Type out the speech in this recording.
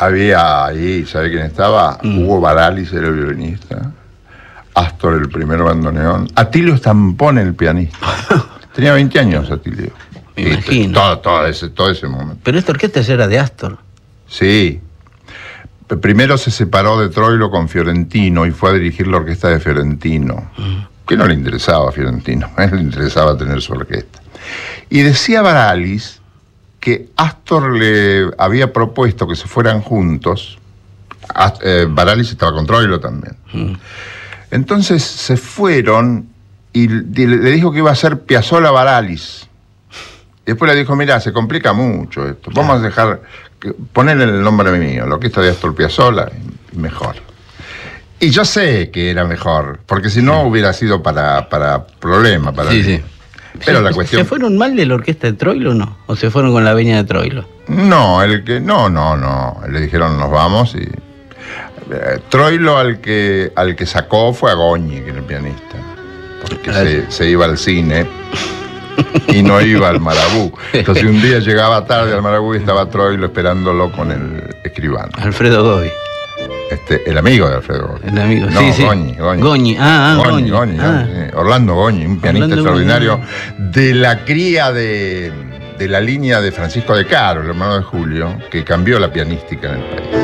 Había ahí, ¿sabe quién estaba? Hugo Baralis era el violinista, Astor el primer bandoneón, Atilio Stampone el pianista. Tenía 20 años Atilio. Me imagino. Todo ese momento. Pero esta orquesta ya era de Astor. Sí. Primero se separó de Troilo con Fiorentino y fue a dirigir la orquesta de Fiorentino. Que no le interesaba a Fiorentino, a él le interesaba tener su orquesta. Y decía Baralis que Astor le había propuesto que se fueran juntos. Baralis estaba con Troilo también. Entonces se fueron y le dijo que iba a ser Piazzolla Baralis. Y después le dijo, mirá, se complica mucho esto. Vamos a dejar, ponerle el nombre mío, la orquesta de Astor Piazzolla, mejor. Y yo sé que era mejor, porque si no hubiera sido para problema. Sí. Pero la cuestión... ¿Se fueron mal de la orquesta de Troilo o no? ¿O se fueron con la venia de Troilo? No, no. Le dijeron nos vamos y... Troilo al que sacó fue a Goñi, que era el pianista. Porque se iba al cine y no iba al Marabú. Entonces un día llegaba tarde al Marabú y estaba Troilo esperándolo con el escribano. Alfredo Gobi. El amigo de Alfredo Gobi. El amigo, no, sí. Goñi. Goñi. Goñi. Orlando Goñi, un pianista extraordinario de la cría de la línea de Francisco de Caro, el hermano de Julio, que cambió la pianística en el país.